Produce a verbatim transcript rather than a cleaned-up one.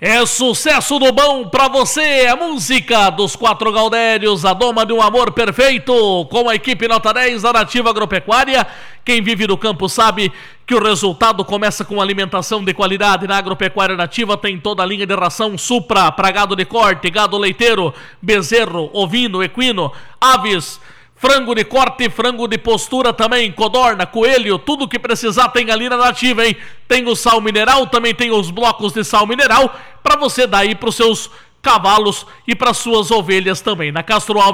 É sucesso do bom pra você, a música dos Quatro Gaudérios, a doma de um amor perfeito, com a equipe nota dez da Nativa Agropecuária. Quem vive no campo sabe que o resultado começa com alimentação de qualidade. Na Agropecuária Nativa tem toda a linha de ração Supra, para gado de corte, gado leiteiro, bezerro, ovino, equino, aves, frango de corte, frango de postura também, codorna, coelho, tudo que precisar tem ali na Nativa, hein? Tem o sal mineral, também tem os blocos de sal mineral, para você dar aí para os seus cavalos e para suas ovelhas também. Na Castro Alves